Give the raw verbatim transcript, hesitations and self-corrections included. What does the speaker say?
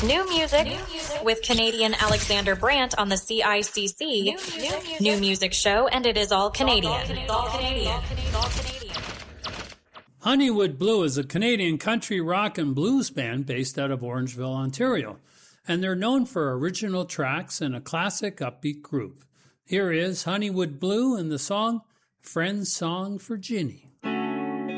New music, New music with Canadian Alexander Brandt on the C I C C New Music, New music Show, and it is all Canadian. It's all Canadian. It's all Canadian. Honeywood Blue is a Canadian country rock and blues band based out of Orangeville, Ontario, and they're known for original tracks and a classic upbeat groove. Here is Honeywood Blue and the song Friend's Song for Ginny.